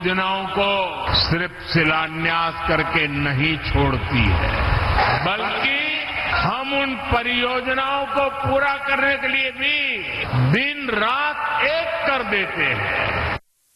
योजनाओं को सिर्फ शिलान्यास करके नहीं छोड़ती है, बल्कि हम उन परियोजनाओं को पूरा करने के लिए भी दिन रात एक कर देते हैं।